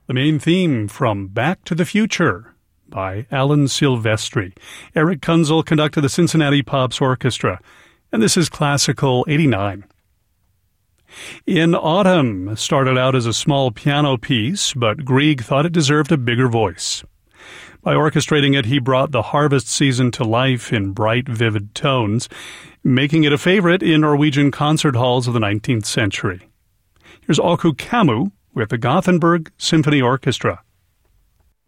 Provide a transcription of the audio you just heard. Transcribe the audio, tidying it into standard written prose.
The main theme from Back to the Future by Alan Silvestri. Eric Kunzel conducted the Cincinnati Pops Orchestra, and this is Classical 89. In Autumn started out as a small piano piece, but Grieg thought it deserved a bigger voice. By orchestrating it, he brought the harvest season to life in bright, vivid tones, making it a favorite in Norwegian concert halls of the 19th century. Here's Åke Kammo with the Gothenburg Symphony Orchestra.